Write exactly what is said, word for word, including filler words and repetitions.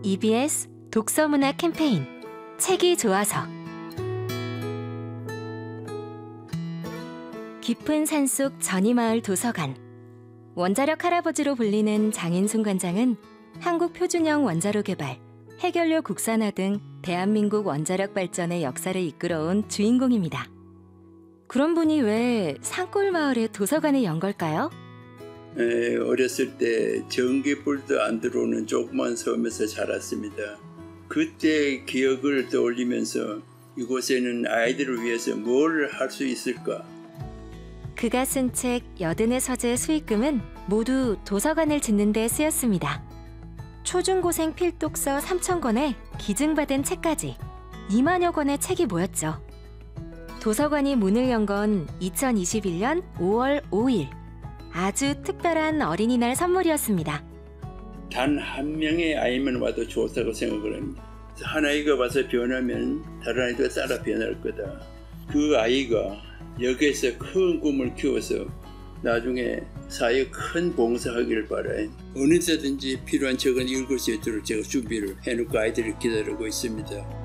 이비에스 독서문화 캠페인 책이 좋아서. 깊은 산속 전이마을 도서관. 원자력 할아버지로 불리는 장인순 관장은 한국 표준형 원자로 개발, 해결료 국산화 등 대한민국 원자력 발전의 역사를 이끌어온 주인공입니다. 그런 분이 왜 산골 마을에 도서관을 연 걸까요? 에, 어렸을 때 전기불도 안 들어오는 조그만 섬에서 자랐습니다. 그때 기억을 떠올리면서 이곳에는 아이들을 위해서 뭘 할 수 있을까? 그가 쓴 책 여든의 서재의 수익금은 모두 도서관을 짓는 데 쓰였습니다. 초중고생 필독서 삼천 권에 기증받은 책까지 이만여 권의 책이 모였죠. 도서관이 문을 연 건 이천이십일 년 오월 오일. 아주 특별한 어린이날 선물이었습니다. 단 한 명의 아이만 와도 좋다고 생각을 합니다. 한 아이가 와서 변하면 다른 아이도 따라 변할 거다. 그 아이가 여기에서 큰 꿈을 키워서 나중에 사회에 큰 봉사하기를 바라요. 어느 때든지 필요한 책은 읽을 수 있도록 제가 준비를 해놓고 아이들을 기다리고 있습니다.